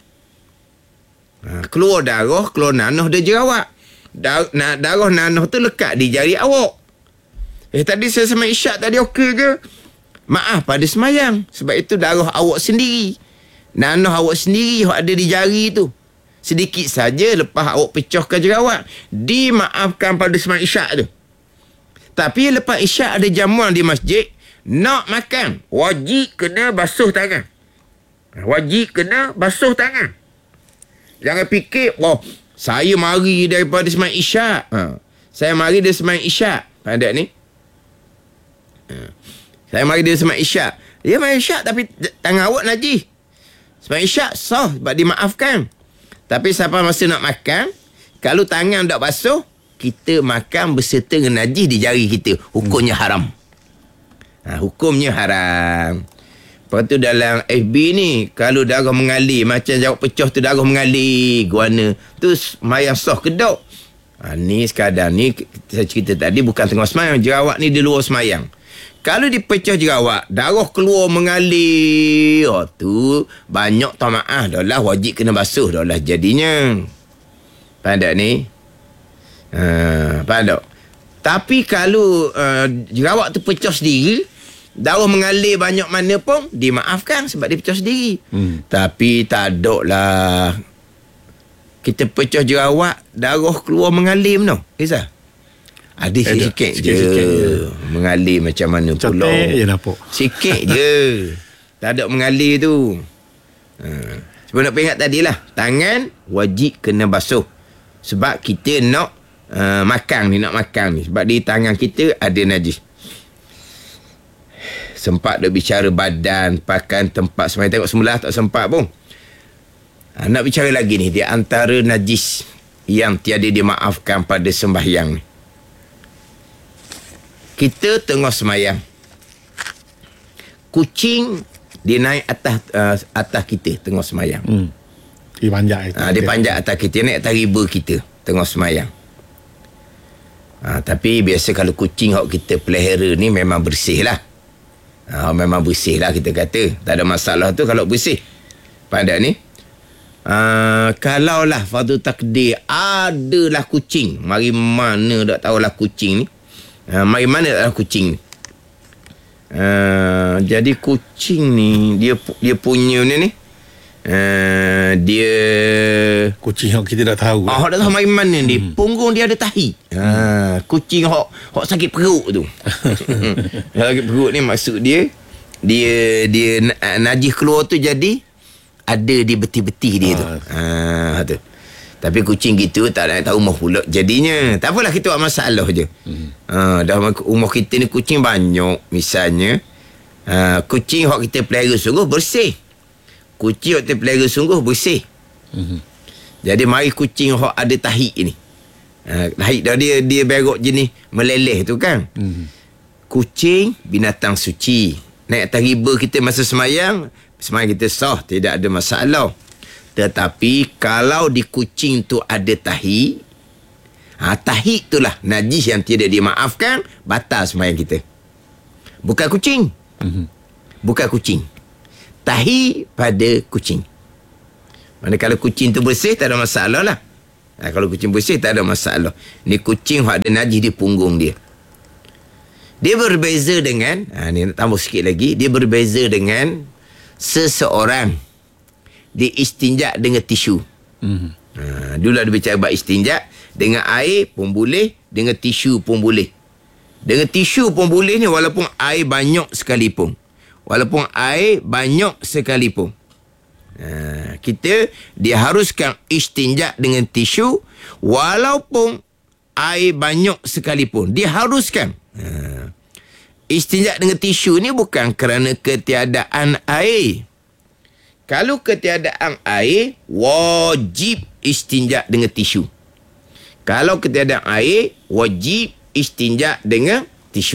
Ha, keluar darah, keluar nanah dan jerawat. Dar, na, darah nanah tu lekat di jari awak. Eh, tadi saya sembahyang isyak tadi okey ke? Maaf pada sembahyang. Sebab itu darah awak sendiri, nanah awak sendiri yang ada di jari tu. Sedikit saja lepas awak pecahkan jerawat, dimaafkan pada sembahyang isyak tu. Tapi lepas isyak ada jamuan di masjid, nak makan wajib kena basuh tangan. Wajib kena basuh tangan. Jangan fikir, oh, saya mari daripada sembahyang isyak. Ha. Saya mari dari sembahyang isyak. Pada ni. Ha. Saya mari dari sembahyang isyak. Ya, sembahyang isyak tapi tangan awak najis. Sembahyang isyak sah sebab dimaafkan. Tapi sampai masa nak makan, kalau tangan tak basuh, kita makan berserta dengan najis di jari kita. Hukumnya haram. Ha, hukumnya haram. Lepas tu dalam F B ni, kalau darah mengalir, macam jawab pecah tu darah mengalir, guana, tu mayang sah ke tak? Ha, ni sekadar ni, saya cerita tadi bukan tengah semayang. Jerawat ni di luar semayang. Kalau dipecah jerawat, darah keluar mengalir, oh, tu banyak tak maaf. Dah lah wajib kena basuh. Dah lah jadinya. Faham tak ni? Ha, faham tak? Tapi kalau uh, jerawat tu pecah sendiri, darah mengalir banyak mana pun, dimaafkan sebab dia pecah sendiri. Hmm. Tapi tak ada lah. Kita pecah jerawat, darah keluar mengalir mana? Kisah? Ada sikit-sikit je. je. Mengalir macam mana pula. Cotek je nampak. Sikit je. Tak ada mengalir tu. Ha. Sebab nak ingat tadi lah. Tangan wajib kena basuh. Sebab kita nak uh, makan ni. Nak makan ni. Sebab di tangan kita ada najis. Sempat nak bicara badan, pakaian, tempat semua. Tengok semula tak sempat pun. Ha, nak bicara lagi ni. Di antara najis yang tiada dimaafkan pada sembahyang ni. Kita tengah semayang, kucing dia naik atas uh, atas kita tengah semayang. Hmm. Dia panjat. Ha, dia panjat atas kita, naik atas riba kita tengah semayang. Ha, tapi biasa kalau kucing yang kita pelihara ni memang bersih lah. Ha, memang bersih lah kita kata. Tak ada masalah tu kalau bersih. Pada ni. Uh, kalau lah fardu takdir adalah kucing, mari mana tak tahulah kucing ni. Uh, mari mana adalah kucing ni. Uh, jadi kucing ni dia dia punya ni ni. Uh, dia kucing yang kita tak tahu. Ah, oh, tak tahu mari mana ni. Hmm. Punggung dia ada tahi. Hmm. Uh, kucing hok hok sakit perut tu. Sakit perut ni maksud dia dia dia najis keluar tu jadi ada di beti-beti dia ah. tu. Ha tu. Tapi kucing gitu tak nak tahu rumah pula jadinya. Tak apalah kita buat masalah je. Hmm. Ha dah rumah kita ni kucing banyak misalnya. Ha kucing hak kita pelihara sungguh bersih. Kucing hak kita pelihara sungguh bersih. Hmm. Jadi mari kucing hak ada tahi ni. Ha tahi dah dia dia berok jenis meleleh tu kan. Hmm. Kucing binatang suci. Naik atas riba kita masa semayang, semayang kita sah, tidak ada masalah. Tetapi kalau di kucing tu ada tahi, ha, tahi itulah najis yang tidak dimaafkan, batal semayang kita. Bukan kucing. Mhm. Bukan kucing. Tahi pada kucing. Mana kalau kucing tu bersih, tak ada masalah lah. Ha, kalau kucing bersih, tak ada masalah. Ni kucing yang ada najis di punggung dia. Dia berbeza dengan, ha, ni nak tambah sikit lagi, dia berbeza dengan seseorang dia istinja dengan tisu. Mhm. Ha, dulu ada bicara bab istinja, dengan air pun boleh, dengan tisu pun boleh. Dengan tisu pun boleh ni walaupun air banyak sekalipun. Walaupun air banyak sekalipun. Ha, kita diharuskan istinja dengan tisu walaupun air banyak sekalipun. Diharuskan. Ha. Istinja dengan tisu ni bukan kerana ketiadaan air. Kalau ketiadaan air, wajib istinja dengan tisu. Kalau ketiadaan air, wajib istinja dengan tisu.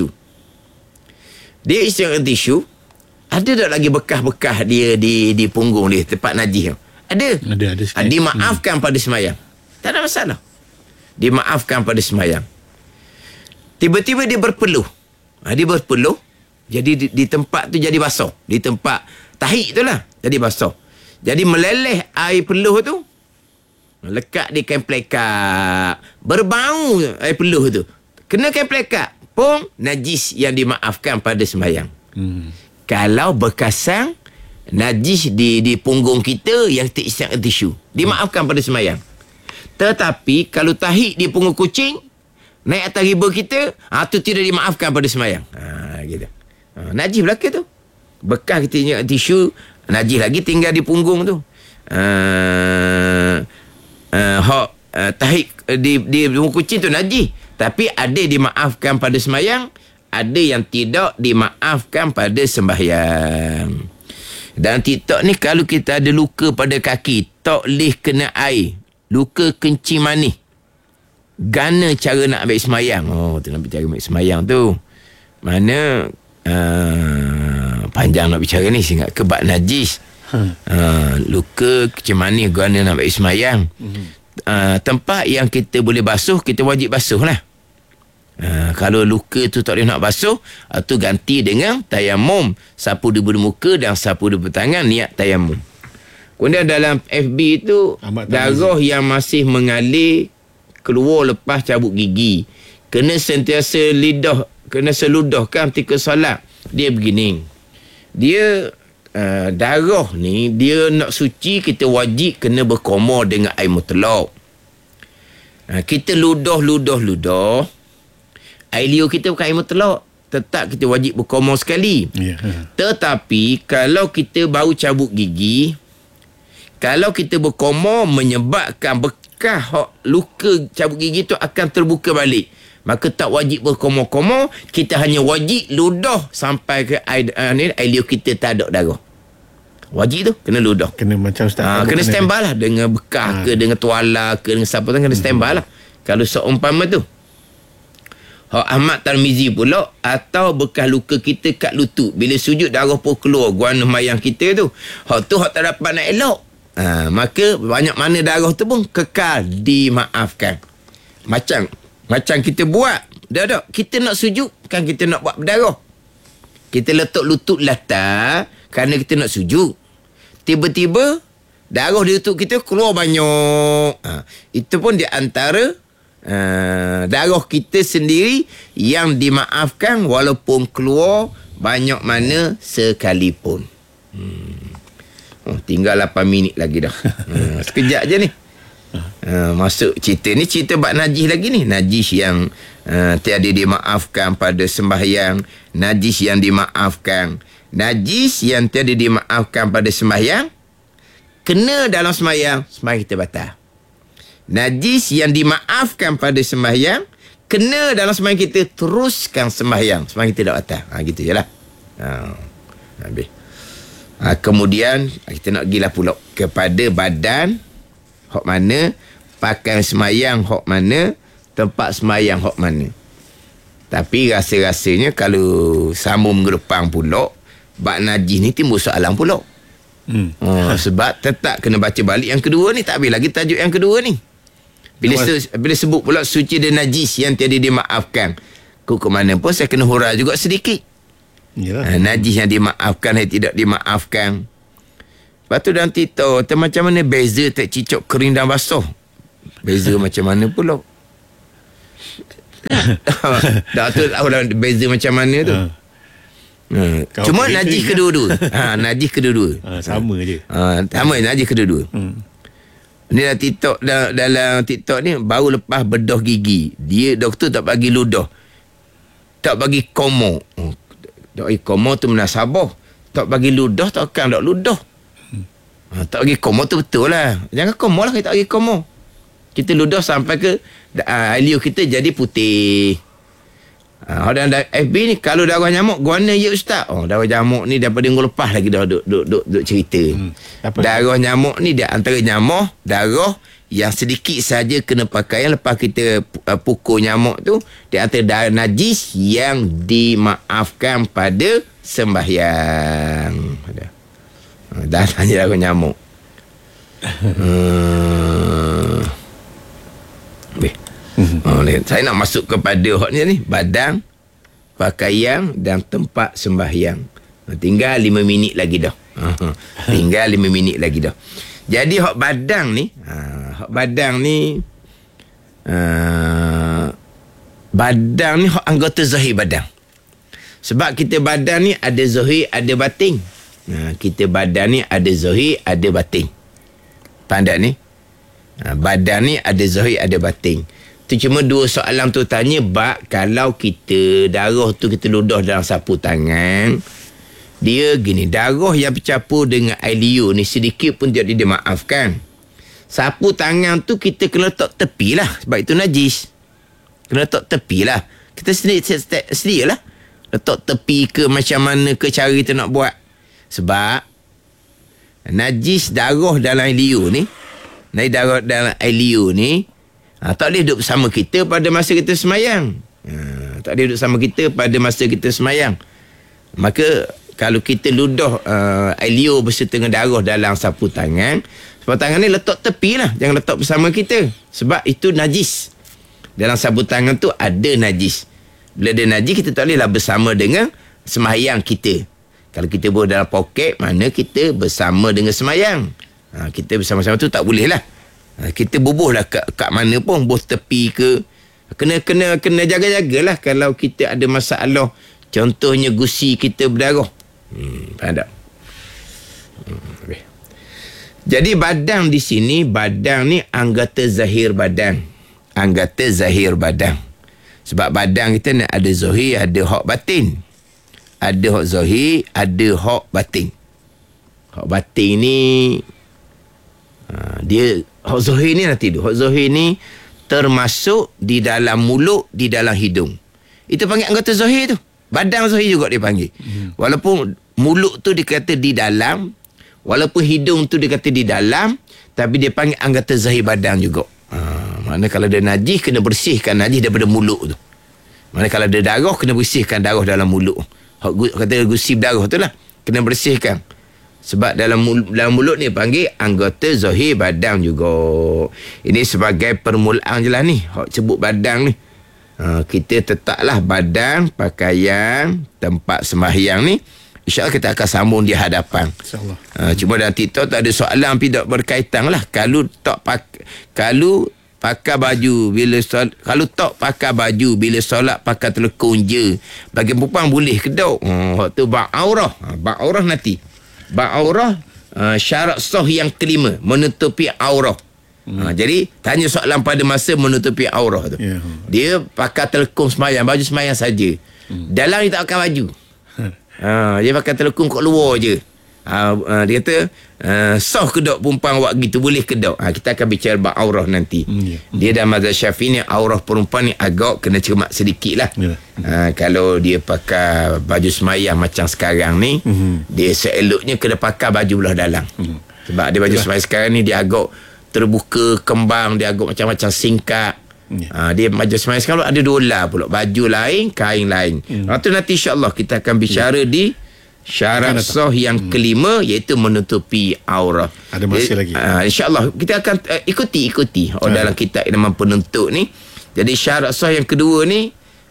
Dia istinja dengan tisu, ada tak lagi bekas-bekas dia di di punggung dia, tempat najis tu? Ada. Ada, ada sikit. Ha, dimaafkan hmm. pada semayang. Tak ada masalah. Dimaafkan pada semayang. Tiba-tiba dia berpeluh. Ha, dia berpeluh. Jadi di, di tempat tu jadi basah. Di tempat tahi tu lah. Jadi basah. Jadi meleleh air peluh tu. Lekat di kain plekat. Berbau air peluh tu. Kena kain plekat pun najis yang dimaafkan pada semayang. Hmm. Kalau berkasang najis di di punggung kita yang kita istinja tisu, dimaafkan pada semayang. Tetapi kalau tahi di punggung kucing naik atas riba kita, ah tu tidak dimaafkan pada semayang. Ha gitu. Ha, najis belaka tu. Bekas kita injak tisu, najis lagi tinggal di punggung tu. Uh, uh, hak uh, tahi di di punggung kucing tu najis, tapi ada dimaafkan pada semayang, ada yang tidak dimaafkan pada sembahyang. Dan TikTok ni kalau kita ada luka pada kaki, tak boleh kena air, luka kencing manis, gana cara nak ambil semayang. Oh, tu nak bicara ambil semayang tu. Mana uh, panjang nak bicara ni, saya ingat ke bab najis. Hmm. Uh, luka kencing manis, gana nak ambil semayang. Hmm. Uh, tempat yang kita boleh basuh, kita wajib basuh lah. Uh, kalau luka tu tak boleh nak basuh, uh, tu ganti dengan tayamum, sapu debu di muka dan sapu debu tangan, niat tayamum. Kemudian dalam F B tu, darah yang masih mengalir keluar lepas cabut gigi, kena sentiasa lidah, kena seludahkan ketika solat. Dia begini, dia uh, darah ni, dia nak suci, kita wajib kena berkomor dengan air mutlak. uh, Kita ludah-ludah-ludah, air liur kita bukan air mutlak, tetap kita wajib berkomor sekali. Yeah. Tetapi kalau kita baru cabut gigi, kalau kita berkomor menyebabkan bekas luka cabut gigi tu akan terbuka balik, maka tak wajib berkomor-komor. Kita hanya wajib ludah sampai ke air, uh, ni, air liur kita tak ada darah. Wajib tu kena ludah. Kena macam Ustaz. Ha, kena standby lah dengan bekas ha. ke, dengan tuala ke, dengan siapa tu, kena standby lah. Kalau seumpama tu Hak Ahmad Tarmizi pula, atau bekas luka kita kat lutut, bila sujud darah pun keluar guana mayang kita tu, hak tu hak tak dapat nak elok, ha, maka banyak mana darah tu pun kekal dimaafkan. Macam Macam kita buat dah tak, kita nak sujud kan, kita nak buat berdarah, kita letak lutut latar kerana kita nak sujud, tiba-tiba darah di lutut kita keluar banyak, ha, itu pun di antara Uh, darah kita sendiri yang dimaafkan walaupun keluar banyak mana sekalipun. hmm. Oh, tinggal lapan minit lagi dah. uh, sekejap je ni. uh, Masuk cerita ni, cerita bab najis lagi ni. Najis yang uh, tiada dimaafkan pada sembahyang, najis yang dimaafkan, najis yang tiada dimaafkan pada sembahyang, kena dalam sembahyang, sembahyang kita batal. Najis yang dimaafkan pada sembahyang, kena dalam sembahyang kita, teruskan sembahyang, sembahyang kita tak batal. Ha, gitu je lah. Ha, habis. Ha, kemudian kita nak pergilah pula kepada badan, hak mana, pakaian sembahyang hak mana, tempat sembahyang hak mana. Tapi rasa-rasanya kalau sambung minggu depan pula, bab najis ni timbul soalan pula. Hmm. Oh, sebab tetap kena baca balik yang kedua ni, tak habis lagi tajuk yang kedua ni. Bila, se, bila sebut pula suci dan najis yang tiada dimaafkan, ke mana pun saya kena hurah juga sedikit. Ha, najis yang dimaafkan dan tidak dimaafkan. Lepas tu dalam TikTok, macam mana beza tak cicok kering dan basuh? Beza macam mana pula? Dah tu tahu dah beza macam mana tu. Ha. Cuma najis kedua-dua. Ha, najis kedua-dua. Ha, sama je. Ha, sama najis kedua-dua. Hmm. Ni dalam TikTok, dalam, dalam TikTok ni baru lepas bedah gigi, dia doktor tak bagi ludah, tak bagi komo. Oh, tak bagi komo tu menasabah. Tak bagi ludah, takkan tak ludah. Ha, tak bagi komo tu betul lah. Jangan komo lah, kita tak bagi komo. Kita ludah sampai ke uh, liur kita jadi putih. Uh, dalam F B ni, kalau darah nyamuk, guana ya ustaz. Oh, darah nyamuk ni daripada minggu lepas lagi dah duk, duk, duk, duk cerita. Hmm. Darah nyamuk ni dia antara nyamuk, darah yang sedikit saja kena pakaian lepas kita uh, pukul nyamuk tu, dia antara darah najis yang dimaafkan pada sembahyang. Uh, dah tanya darah nyamuk. Hmm. Oh, saya nak masuk kepada hak ni, ni badan, pakaian dan tempat sembahyang. Tinggal lima minit lagi dah. Tinggal lima minit lagi dah. Jadi hak badan ni, hak badan ni uh, badan ni hak anggota zahir badan. Sebab kita badan ni ada zahir, ada batin. Nah, kita badan ni ada zahir, ada batin. Pandai ni. Badan ni ada zahir, ada batin. Tu cuma dua soalan tu tanya bak kalau kita darah tu kita ludah dalam sapu tangan, dia gini, darah yang bercampur dengan air liur ni sedikit pun tidak dimaafkan. Sapu tangan tu kita kena letak tepi lah, sebab itu najis. Kena letak tepi lah. Kita sendiri sendiri lah letak tepi ke macam mana ke cara kita nak buat. Sebab najis darah dalam air liur ni, najis darah dalam air liur ni, Ha, tak boleh duduk bersama kita pada masa kita semayang. Ha, tak boleh duduk bersama kita pada masa kita semayang. Maka kalau kita ludah uh, air liur berserta dengan darah dalam sapu tangan, sapu tangan ni letak tepi lah, jangan letak bersama kita. Sebab itu najis. Dalam sapu tangan tu ada najis. Bila ada najis, kita tak boleh lah bersama dengan semayang kita. Kalau kita bawa dalam poket, mana kita bersama dengan semayang. Ha, kita bersama-sama tu tak boleh lah. Kita bubuh lah kat, kat mana pun, bubuh tepi ke, kena kena kena jaga-jagalah kalau kita ada masalah, contohnya gusi kita berdarah. Hmm, faham tak? Hmm, okay. Jadi badan di sini, badan ni anggota zahir badan. Anggota zahir badan. Sebab badan kita ni ada zahir, ada hak batin. Ada hak zahir, ada hak batin. Hak batin ni ha, dia hak zahir ni nanti tu. Hak zahir ni termasuk di dalam mulut, di dalam hidung. Itu panggil anggota zahir tu. Badan zahir juga dia panggil. Hmm. Walaupun mulut tu dikata di dalam, walaupun hidung tu dikata di dalam, tapi dia panggil anggota zahir badan juga. Ha, mana kalau dia najis, kena bersihkan najis daripada mulut tu. Mana kalau dia darah, kena bersihkan darah dalam mulut. Hak kata gusip darah tu lah, kena bersihkan. Sebab dalam mulut, dalam mulut ni panggil anggota zahir badan juga. Ini sebagai permulaan je lah ni. Hak sebut badan ni. Ha, kita tetaplah badan, pakaian, tempat sembahyang ni. InsyaAllah kita akan sambung di hadapan. InsyaAllah. Ha, cuma dalam TikTok tak ada soalan tapi tak berkaitan lah. Kalau tak pakai, kalau pakai baju bila solat, kalau tak pakai baju bila solat pakai telekung je. Bagi perempuan boleh ke tak? Ha, waktu ba'aurah. Ha, ba'aurah nanti. Ba'aurah uh, syarat sah yang kelima, menutupi aurah. Hmm. Ha, jadi tanya soalan pada masa menutupi aurah tu. Yeah. Dia pakai telekung semayang, baju semayang saja. Hmm. Dalam dia tak pakai baju. ha, dia pakai telekung kat luar je. Ha, uh, dia kata uh, sah ke tak perempuan buat gitu, boleh ke tak? Ha, kita akan bicara bab aurah nanti. Hmm, yeah. Dia dalam mazhab Syafi'i ni aurah perempuan ni agak kena cermat sedikit lah. Yeah. Ha, kalau dia pakai baju semayang macam sekarang ni, hmm. dia seeloknya kena pakai baju belah dalam. Hmm. Sebab dia baju yeah. semayang sekarang ni dia agak terbuka, kembang, dia agak macam-macam singkat. Yeah. Ha, dia baju semayang sekarang ada dua lah pula, baju lain, kain lain. Hmm. Ha, tu nanti insyaAllah kita akan bicara yeah. di syarat sah yang hmm. kelima, iaitu menutupi aurah. Ada masa lagi. Uh, InsyaAllah kita akan uh, ikuti-ikuti oh, dalam kitab Imam Penuntut ni. Jadi syarat sah yang kedua ni,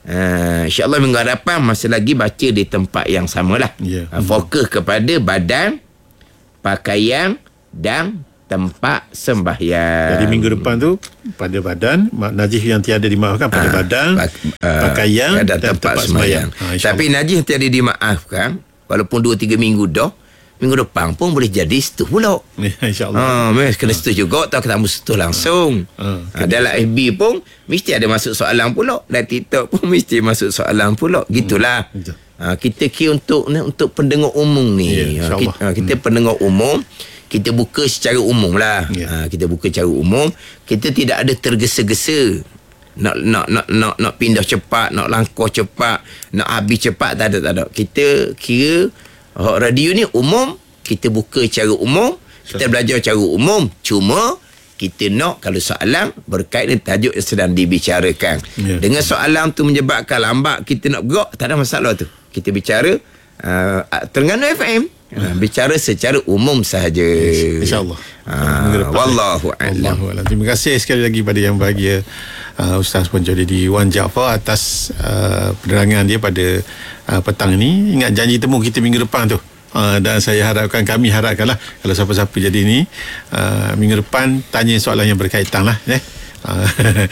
uh, InsyaAllah minggu hadapan masih lagi baca di tempat yang sama lah. Ya. uh, Fokus kepada badan, pakaian dan tempat sembahyang. Jadi minggu depan tu pada badan, najis yang tiada dimaafkan pada Ah, badan, pak- ah, pakaian dan dan, tempat tempat sembahyang. sembahyang. Ha, Tapi najis yang tiada dimaafkan, walaupun dua tiga minggu dah, minggu depan pun boleh jadi setuh pula. insya-Allah. Ha, mesti kena setuh juga, tak kena setuh langsung. Ha, Ha, dalam F B pun mesti ada masuk soalan pula, dan TikTok pun mesti masuk soalan pula. Gitulah. Betul. Ha, kita kira untuk untuk pendengar umum ni. Ya, ha, insya-Allah. kita, ha, kita pendengar umum, kita buka secara umum lah. Ya. Ha, kita buka secara umum, kita tidak ada tergesa-gesa. Nak nak nak nak nak pindah cepat, nak langkah cepat, nak habis cepat, tak ada tak ada. Kita kira Hot Radio ni umum, kita buka secara umum, kita belajar secara umum. Cuma kita nak kalau soalan berkait dengan tajuk yang sedang dibicarakan. Ya. Dengan soalan tu menyebabkan lambat kita nak bergerak, tak ada masalah tu. Kita bicara uh, Terengganu F M. Uh, bicara secara umum sahaja. InsyaAllah. Uh, wallahu a'lam. Wallahu a'lam. Terima kasih sekali lagi pada yang bahagia uh, Ustaz Penjodedi Wan Jaafar atas uh, penerangan dia pada uh, petang ini. Ingat janji temu kita minggu depan tu. Uh, dan saya harapkan, kami harapkanlah kalau siapa-siapa jadi ni uh, minggu depan tanya soalan yang berkaitan lah, eh? uh,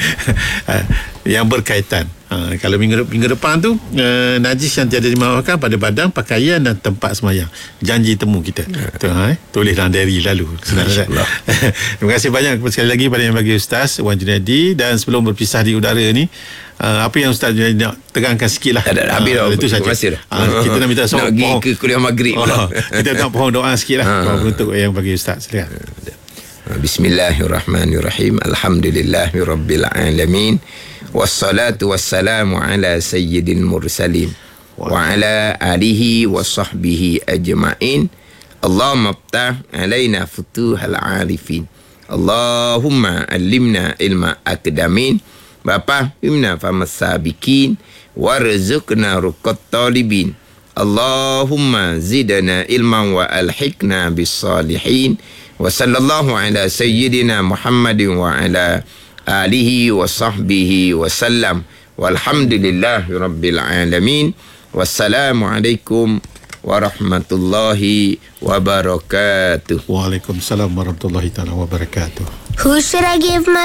yang berkaitan. Uh, kalau minggu minggu depan tu uh, najis yang tiada dimaafkan pada badan, pakaian dan tempat sembahyang. Janji temu kita. Tu, ha, eh? Tulis dalam diary lalu. InsyaAllah. Terima kasih banyak sekali lagi pada yang bagi Ustaz Wan Junaidi. Dan sebelum berpisah di udara ni, uh, apa yang Ustaz Junaidi nak terangkan sikit lah. Tak ada, habis dah. Itu saja. Terima kasih dah. Uh, kita nak minta Nak soal pergi pohon. ke kuliah maghrib Oh, pula. kita nak pohon doa sikit lah. Ha. Untuk yang bagi Ustaz. Silakan. Bismillahirrahmanirrahim. Alhamdulillahirabbil alamin. Wassalatu wassalamu ala sayyidil mursalin wa ala alihi wa sahbihi ajma'in. Allahumma aftah alaina futuhal arifin. Allahumma allimna ilma akdamin. Bapa himna famas sabiqin warzuqna ruqat talibin. Allahumma zidna ilman wa alhiqna bis salihin. Wa sallallahu ala sayyidina Muhammadin wa ala alihi wa sahbihi wa sallam. Walhamdulillahi rabbil alamin. Wassalamualaikum warahmatullahi wabarakatuh. Waalaikumsalam warahmatullahi taala wabarakatuh. Who should I give my